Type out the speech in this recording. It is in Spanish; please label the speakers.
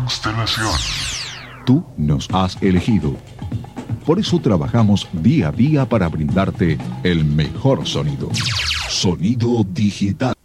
Speaker 1: constelación.
Speaker 2: Tú nos has elegido. Por eso trabajamos día a día para brindarte el mejor sonido. Sonido digital.